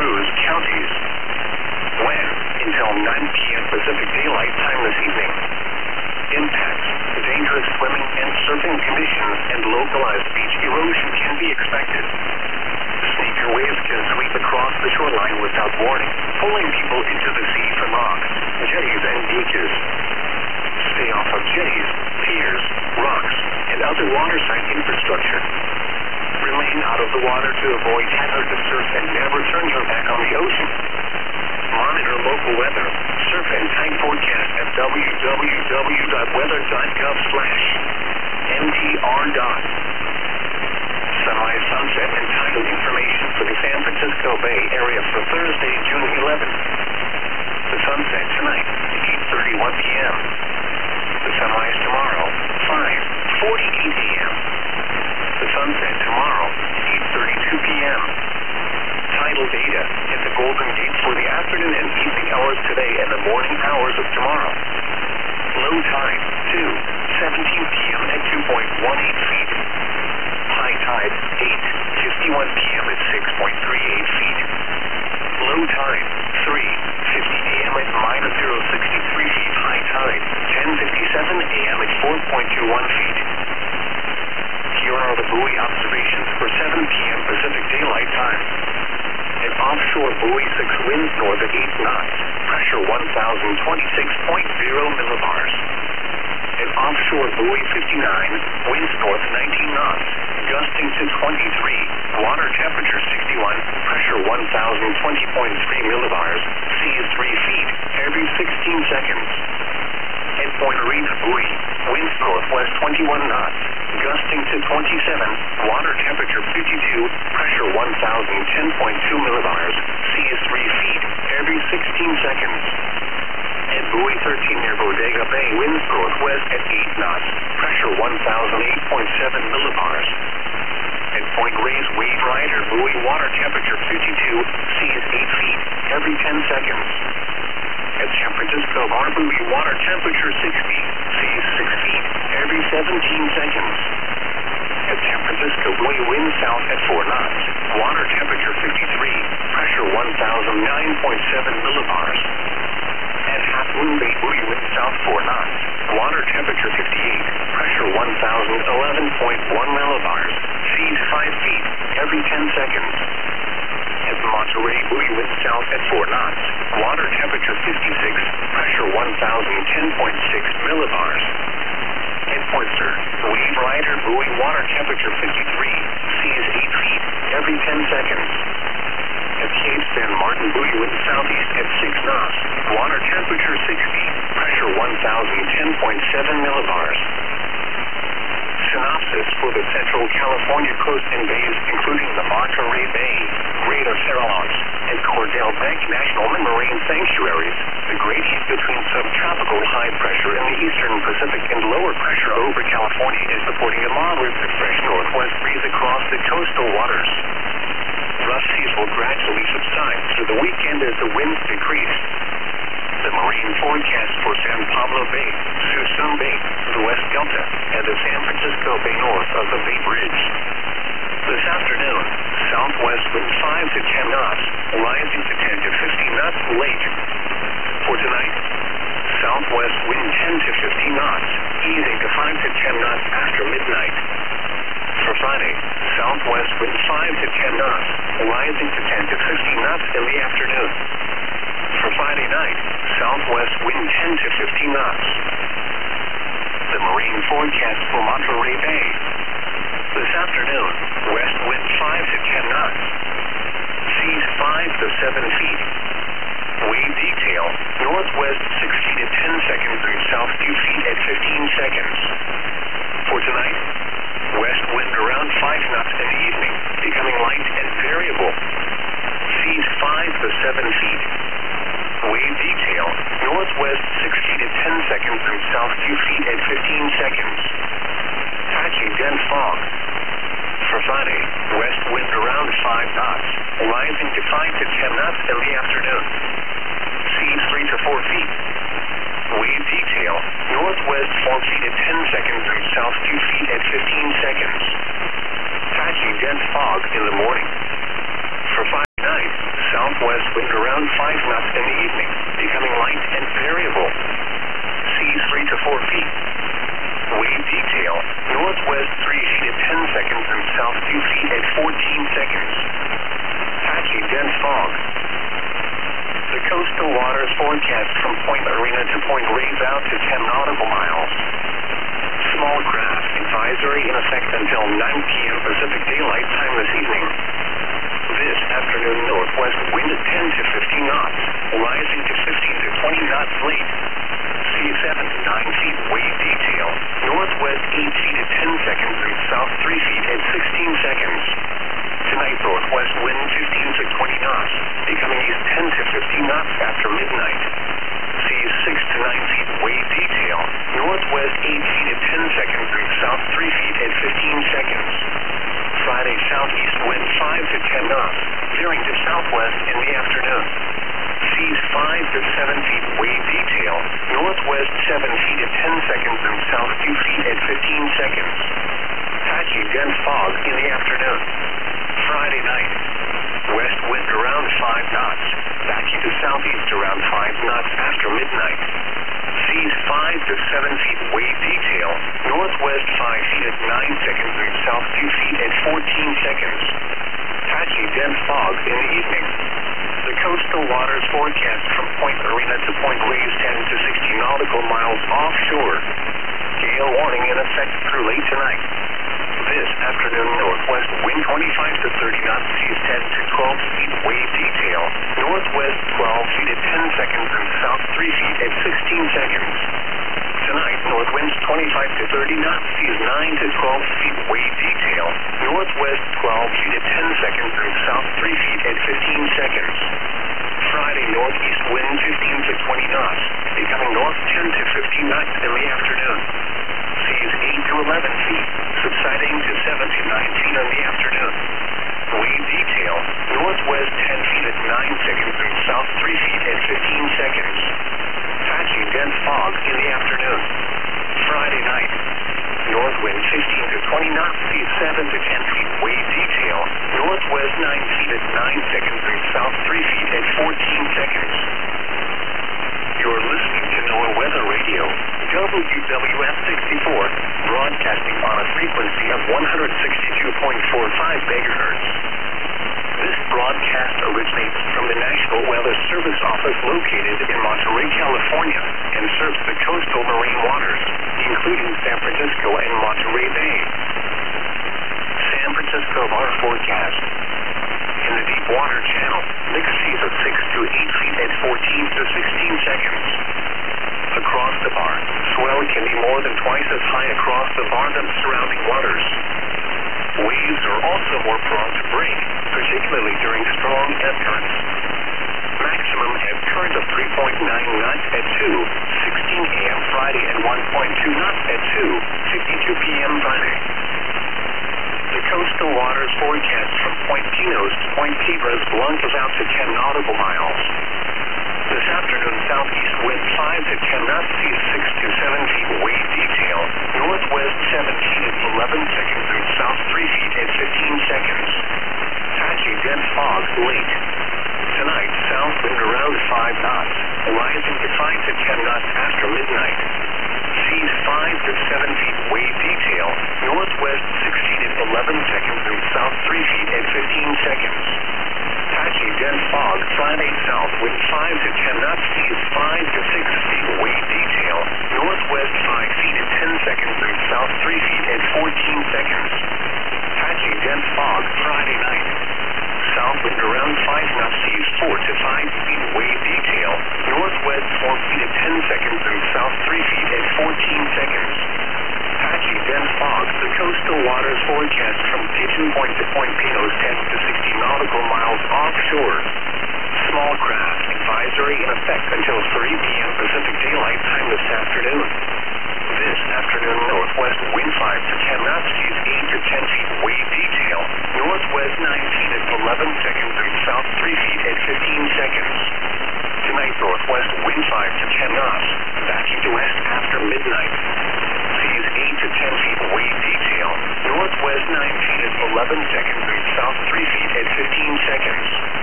Cruz counties. When? Until 9 p.m. Pacific Daylight Time this evening. Impacts, dangerous swimming and surfing conditions, and localized beach erosion can be expected. Sneaker waves can sweep across the shoreline without warning, pulling people into the sea from rocks, jetties, and beaches. Stay off of jetties, piers, rocks, and other waterside infrastructure. Remain out of the water to avoid hazardous surf and never turn your back on the ocean. Monitor local weather, surf and tide forecast at www.weather.gov/mtr. Sunrise, sunset, and tidal information for the San Francisco Bay Area for Thursday, June 11th. The sunset tonight, 8:31 p.m. The sunrise tomorrow, 5:48 a.m. The sunset tomorrow, 8:32 p.m. Tidal data at the Golden Gate for the afternoon and evening hours today and the morning hours of tomorrow. Low tide, 2:17 p.m. at 2.18 feet. High tide, 8:51 p.m. at 6.38 feet. Low tide, 3:50 a.m. at -0.63 feet. High tide, 10:57 a.m. at 4.21 feet. Here are the buoy observations for 7 p.m. Pacific Daylight Time. At offshore buoy 6, winds north at 8 knots, pressure 1,026.0 millibars. At offshore buoy 59, winds north 19 knots, gusting to 23, water temperature 61, pressure 1,020.3 millibars, sea is 3 feet, every 16 seconds. At Point Reef buoy, winds northwest 21 knots, gusting to 27, water temperature 52, pressure 1,010.2 millibars, sea is 3 feet, every 16 seconds. At buoy 13 near Bodega Bay, winds northwest at 8 knots, pressure 1,008.7 millibars. At Point Reyes Wave Rider buoy, water temperature 52, sea is 8 feet, every 10 seconds. At San Francisco Bar buoy, water temperature 60, sea is 6 feet, every 17 seconds. At San Francisco buoy, wind south at 4 knots, water temperature 53, pressure 1,009.7 millibars. At Half Moon Bay buoy, wind south 4 knots, water temperature 58, pressure 1,011.1 millibars, sea is 5 feet, every 10 seconds. At Monterey buoy, wind south at 4 knots, water temperature 56, pressure 1,010.6 millibars. At Portster, Wave Rider buoy, water temperature 53, sea is 8 feet, every 10 seconds. At Cape San Martin buoy, wind southeast at 6 knots, water temperature 60, pressure 1,010.7 millibars. Synopsis for the Central California coast and bays, including the Monterey Bay, Greater Farallones, and Cordell Bank National Marine Sanctuaries. The gradient between subtropical high pressure in the eastern Pacific and lower pressure over California is supporting a moderate to fresh northwest breeze across the coastal waters. Rough seas will gradually subside through the weekend as the winds decrease. The marine forecast for San Pablo Bay, Suisun Bay, the West Delta, and the San Francisco Bay north of the Bay Bridge. This afternoon, southwest wind 5 to 10 knots, rising to 10 to 15 knots late. For tonight, southwest wind 10 to 15 knots, easing to 5 to 10 knots after midnight. For Friday, southwest wind 5 to 10 knots, rising to 10 to 15 knots in the afternoon. For Friday night, southwest wind 10 to 15 knots. The marine forecast for Monterey Bay. This afternoon, west wind 5 to 10 knots. Seas 5 to 7 feet. Wave detail, northwest 6 feet at 10 seconds and south 2 feet at 15 seconds. For tonight, west wind around 5 knots in the evening, becoming light and variable. Seas 5 to 7 feet. Wave detail, northwest 6 feet at 10 seconds and south 2 feet at 15 seconds. Patchy dense fog. For Friday, west wind around 5 knots, rising to 5 to 10 knots in the afternoon. Seas 3 to 4 feet. Wave detail, northwest 4 feet at 10 seconds and south 2 feet at 15 seconds. Patchy dense fog in the morning. For Friday night, southwest around 5 knots in the evening, becoming light and variable. Seas 3 to 4 feet. Wave detail, northwest 3 feet at 10 seconds and south 2 feet at 14 seconds. Patchy dense fog. The coastal waters forecast from Point Arena to Point Reyes out to 10 nautical miles. Small craft advisory in effect until 9 p.m. Pacific Daylight Time this evening. This afternoon northwest wind at 10 to 15 knots, rising to 15 to 20 knots late. Sea 7 to 9 feet wave detail, northwest 8 feet at 10 seconds and south 3 feet at 16 seconds. Tonight northwest wind 15 to 20 knots, becoming east 10 to 15 knots after midnight. Seas 6 to 9 feet wave detail, northwest 8 feet at 10 seconds and south 3 feet at 15 seconds. Friday southeast wind 5 to 10 knots, veering to southwest in the afternoon. Seas 5 to 7 feet wave detail, northwest 7 feet at 10 seconds and south 2 feet at 15 seconds. Patchy dense fog in the afternoon. Friday night, west wind around 5 knots, backing to southeast around 5 knots after midnight. Seas 5 to 7 feet wave detail, northwest 5 feet at 9 seconds and south 2 feet at 14 seconds. Patchy dense fog in the evening. The coastal waters forecast from Point Arena to Point Reyes 10 to 60 nautical miles offshore. Gale warning in effect through late tonight. This afternoon northwest wind 25 to 30 knots, seas 10 to 12 feet wave detail, northwest 12 feet at 10 seconds and south 3 feet at 16 seconds. Tonight north winds 25 to 30 knots, seas 9 to 12 feet wave detail, northwest 12 feet at 10 seconds and south 3 feet at 15 seconds. Friday northeast wind 15 to 20 knots, becoming north 10 to 15 knots in the afternoon. Seas 8 to 11 feet, subsiding to 7 to 9 feet in the afternoon. Wave detail, northwest 10 feet at 9 seconds and south 3 feet at 15 seconds. Patchy dense fog in the afternoon. Friday night, north wind 15 to 20 knots, seas 7 to 10 feet wave detail, northwest 9 feet at 9 seconds and south 3 feet at 14 seconds. You're listening to NOAA Weather Radio, WWF 64, broadcasting on a frequency of 162.45 megahertz. This broadcast originates from the National Weather Service Office located in Monterey, California, and serves the coastal marine waters, including San Francisco and Monterey Bay. San Francisco bar forecast. In the deep water channel, mixed seas of 6 to 8 feet at 14 to 16 seconds. Across the bar, swell can be more than twice as high across the bar than surrounding waters. Waves are also more prone to break, particularly during strong ebb currents. Maximum ebb current of 3.9 knots at 2:16 a.m. Friday and 1.2 knots at 2:52 p.m. Friday. The coastal waters forecast from Point Pinos to Point Cabras plunges out to 10 nautical miles. This afternoon, southeast wind 5 to 10 knots, seas 6 to 7 feet wave detail, northwest 7 feet at 11 seconds and south 3 feet at 15 seconds. Patchy dense fog late. Tonight, south wind around 5 knots, rising to 5 to 10 knots after midnight. Seas 5 to 7 feet wave detail, northwest 6 feet at 11 seconds and south 3 feet at 15 seconds. Patchy dense fog Friday south wind 5 to 10 knots, seas 5 to 6 feet wave detail, northwest 5 feet at 10 seconds and south 3 feet at 14 seconds. Patchy dense fog Friday night. South wind around 5 knots, seas 4 to 5 feet wave detail, northwest 4 feet at 10 seconds and south 3 feet at 14 seconds. Patchy dense fog, the coastal waters forecast from Pigeon Point to Point Pinos 10 to 60 nautical miles offshore. Small craft advisory in effect until 3 p.m. Pacific Daylight Time this afternoon. This afternoon northwest wind 5 to 10 knots, seas 8 to 10 feet wave detail, northwest 9 feet at 11 seconds and